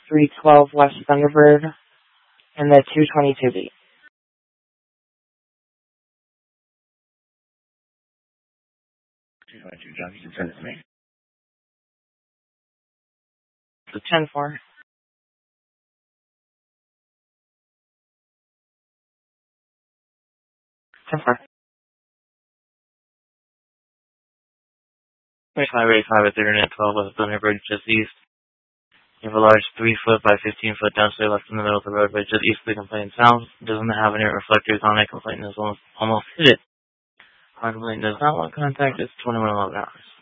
312 West Thunderbird and the 222B. 222, John, you can send it to me. The 10-4. 10-4. 2585 at the Internet 12 West Thunderbird, just east. You have a large 3-foot by 15-foot downstream left in the middle of the roadway, just east of the complainant sound. Doesn't have any reflectors on it. Complainant is almost hit it. Complainant does not want contact. It's 2111 hours.